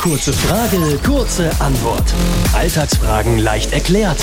Kurze Frage, kurze Antwort. Alltagsfragen leicht erklärt.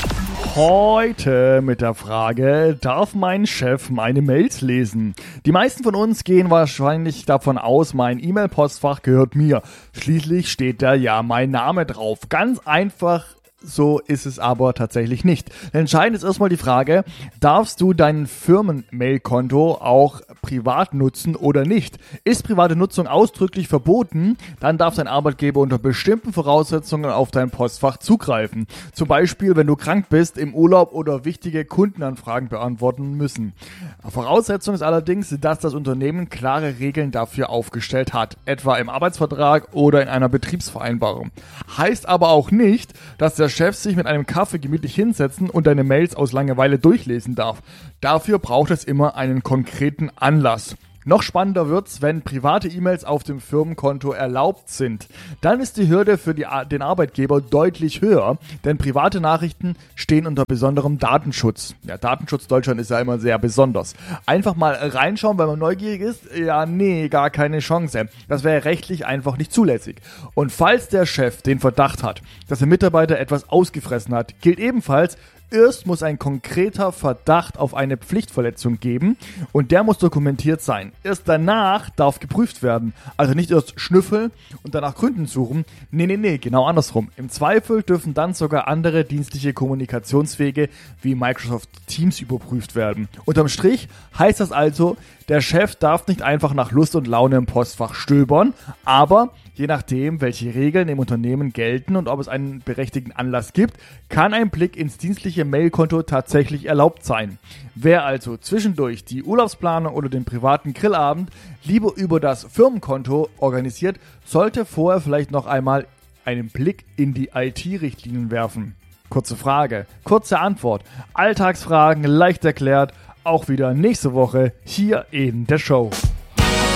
Heute mit der Frage, darf mein Chef meine Mails lesen? Die meisten von uns gehen wahrscheinlich davon aus, mein E-Mail-Postfach gehört mir. Schließlich steht da ja mein Name drauf. Ganz einfach. So ist es aber tatsächlich nicht. Entscheidend ist erstmal die Frage, darfst du dein Firmen-Mail-Konto auch privat nutzen oder nicht? Ist private Nutzung ausdrücklich verboten, dann darf dein Arbeitgeber unter bestimmten Voraussetzungen auf dein Postfach zugreifen. Zum Beispiel, wenn du krank bist, im Urlaub oder wichtige Kundenanfragen beantworten müssen. Voraussetzung ist allerdings, dass das Unternehmen klare Regeln dafür aufgestellt hat, etwa im Arbeitsvertrag oder in einer Betriebsvereinbarung. Heißt aber auch nicht, dass der Chef sich mit einem Kaffee gemütlich hinsetzen und deine Mails aus Langeweile durchlesen darf. Dafür braucht es immer einen konkreten Anlass. Noch spannender wird's, wenn private E-Mails auf dem Firmenkonto erlaubt sind. Dann ist die Hürde für den Arbeitgeber deutlich höher, denn private Nachrichten stehen unter besonderem Datenschutz. Ja, Datenschutz Deutschland ist ja immer sehr besonders. Einfach mal reinschauen, weil man neugierig ist? Ja, nee, gar keine Chance. Das wäre rechtlich einfach nicht zulässig. Und falls der Chef den Verdacht hat, dass der Mitarbeiter etwas ausgefressen hat, gilt ebenfalls, erst muss ein konkreter Verdacht auf eine Pflichtverletzung geben und der muss dokumentiert sein. Erst danach darf geprüft werden. Also nicht erst schnüffeln und danach Gründen suchen. Nee, genau andersrum. Im Zweifel dürfen dann sogar andere dienstliche Kommunikationswege wie Microsoft Teams überprüft werden. Unterm Strich heißt das also, der Chef darf nicht einfach nach Lust und Laune im Postfach stöbern, aber je nachdem, welche Regeln im Unternehmen gelten und ob es einen berechtigten Anlass gibt, kann ein Blick ins dienstliche Mailkonto tatsächlich erlaubt sein. Wer also zwischendurch die Urlaubsplanung oder den privaten Grillabend lieber über das Firmenkonto organisiert, sollte vorher vielleicht noch einmal einen Blick in die IT-Richtlinien werfen. Kurze Frage, kurze Antwort. Alltagsfragen leicht erklärt, auch wieder nächste Woche hier in der Show.